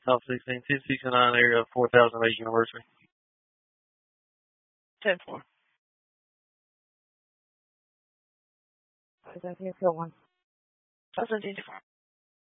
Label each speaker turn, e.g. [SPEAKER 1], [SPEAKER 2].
[SPEAKER 1] South 16, 1069 area, 4008 University.
[SPEAKER 2] 10-4.
[SPEAKER 3] Is that here, field 1?
[SPEAKER 2] That's 10-4.